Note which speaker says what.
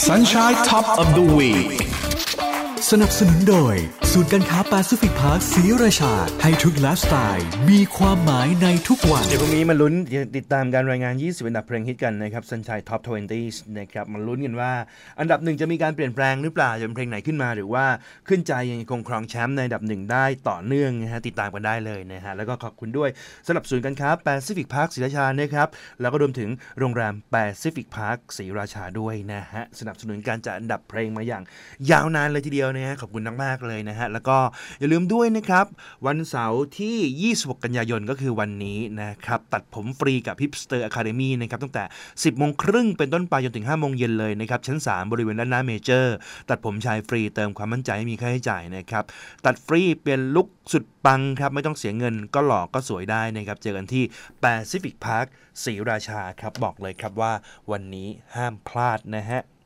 Speaker 1: Sunshine Top of the Week
Speaker 2: สนับสนุนโดยศูนย์การค้าแปซิฟิกพาร์คศรีราชาให้ทุกไลฟ์สไตล์มีความหมายในทุกวัน
Speaker 3: เดี๋ยวพรุ่งนี้มาลุ้นติดตามการรายงาน20อันดับเพลงฮิตกันนะครับ Sunshine Top 20 นะครับมาลุ้นกันว่าอันดับหนึ่งจะมีการเปลี่ยนแปลงหรือเปล่าจะเป็นเพลงไหนขึ้นมาหรือว่าขึ้นใจยังคงครองแชมป์ในอันดับหนึ่งได้ต่อเนื่องนะฮะติดตามกันได้เลยนะฮะแล้วก็ขอบคุณด้วยสำหรับศูนย์การค้าแปซิฟิกพาร์คศรีราชานะครับแล้วก็รวมถึงโรงแรมแปซิฟิกพาร์คศรีราชาด้วยนะฮะสนับสนุนการจัดอันดับเพลงมาอย่างยาวนานเลยทีเดียวนะฮะขอบคุณมากๆเลยนะฮะแล้วก็อย่าลืมด้วยนะครับวันเสาร์ที่26กันยายนก็คือวันนี้นะครับตัดผมฟรีกับ Hipster Academy นะครับตั้งแต่ 10:30 นเป็นต้นไปจนถึง 5:00 นเลยนะครับชั้น3บริเวณด้านหน้าเมเจอร์ตัดผมชายฟรีเติมความมั่นใจไม่มีค่าใช้จ่ายนะครับตัดฟรีเปลี่ยนลุคสุดปังครับไม่ต้องเสียเงินก็หล่อก็สวยได้นะครับเจอกันที่ Pacific Park ศรีราชาครับบอกเลยครับว่าวันนี้ห้ามพลาดนะฮะ